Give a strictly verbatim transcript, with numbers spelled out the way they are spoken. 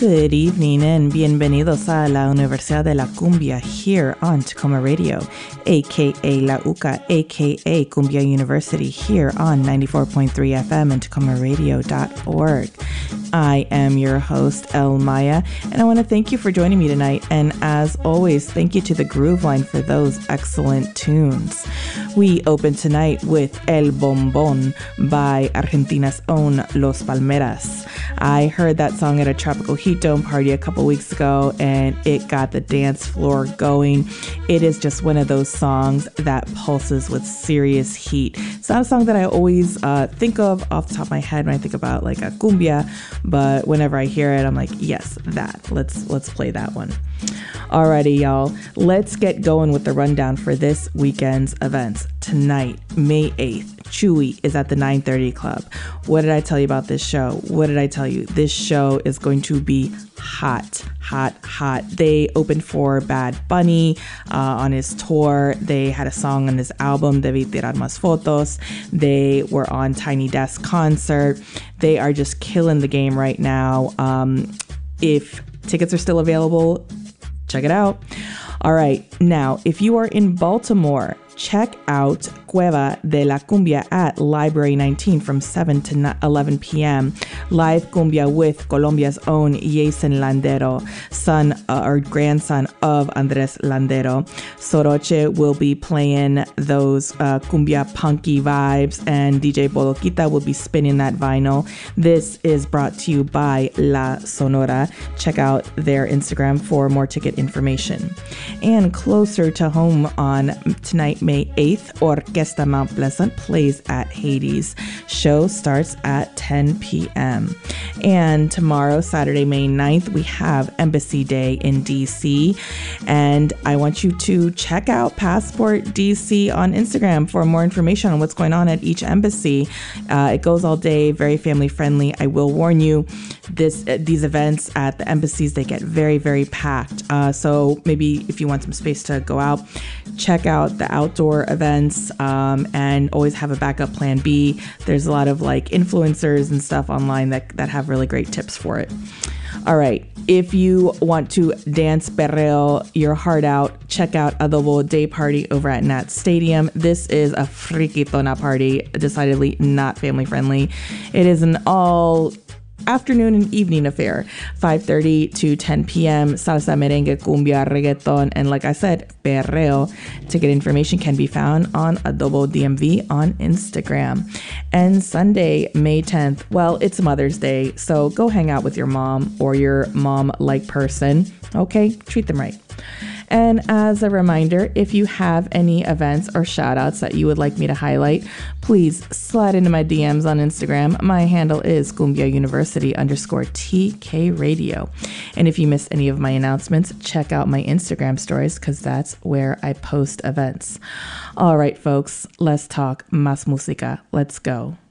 Good evening and bienvenidos a la Universidad de la Cumbia here on Tacoma Radio, aka La U C A, aka Cumbia University here on ninety-four point three F M and Tacoma Radio dot org. I am your host, El Maya, and I want to thank you for joining me tonight. And as always, thank you to the Groove Line for those excellent tunes. We open tonight with El Bombón by Argentina's own Los Palmeras. I heard that song at a Tropical Heat Dome party a couple weeks ago, and it got the dance floor going. It is just one of those songs that pulses with serious heat. It's not a song that I always uh, think of off the top of my head when I think about like a cumbia, but whenever I hear it, I'm like, yes, that. Let's let's play that one. Alrighty, y'all. Let's get going with the rundown for this weekend's events. Tonight, May eighth, Chewy is at the nine thirty Club. What did I tell you about this show? What did I tell you? This show is going to be hot, hot, hot. They opened for Bad Bunny uh, on his tour. They had a song on his album, Debí Tirar Más Fotos. They were on Tiny Desk concert. They are just killing the game right now. Um, if tickets are still available, check it out. All right. Now, if you are in Baltimore, check out Cueva de la Cumbia at Library nineteen from seven to eleven p.m. Live cumbia with Colombia's own Jason Landero, son uh, or grandson of Andres Landero. Soroche will be playing those uh, cumbia punky vibes, and D J Bodoquita will be spinning that vinyl. This is brought to you by La Sonora. Check out their Instagram for more ticket information. And closer to home on tonight, May eighth, Orquesta Mount Pleasant plays at Hades. Show starts at ten p.m. And tomorrow, Saturday, May ninth, we have Embassy Day in D C. And I want you to check out Passport D C on Instagram for more information on what's going on at each embassy. Uh, it goes all day, very family friendly. I will warn you, this uh, these events at the embassies, they get very, very packed. Uh, so maybe if you want some space to go out, check out the outdoor events um, and always have a backup plan B. There's a lot of like influencers and stuff online that, that have really great tips for it. All right. If you want to dance perreo your heart out, check out Adobo Day Party over at Nat Stadium. This is a friquitona party, decidedly not family friendly. It is an all afternoon and evening affair, five thirty to ten p.m. Salsa, merengue, cumbia, reggaeton, and like I said, perreo. Ticket information can be found on Adobo D M V on Instagram. And Sunday, May tenth, well, it's Mother's Day, so go hang out with your mom or your mom-like person. Okay, treat them right. And as a reminder, if you have any events or shout outs that you would like me to highlight, please slide into my D Ms on Instagram. My handle is Cumbia University underscore T K Radio. And if you missed any of my announcements, check out my Instagram stories because that's where I post events. All right, folks, let's talk más música. Let's go.